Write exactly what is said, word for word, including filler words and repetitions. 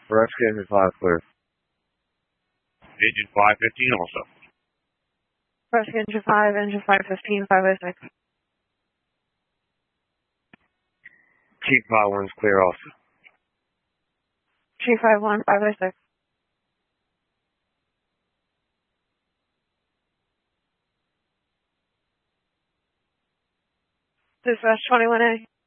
Rescue engine five clear. Engine five fifteen also. Rescue engine five, engine five fifteen, five oh six. Chief five one's clear also. Chief five one, five oh six. Dispatch twenty-one A.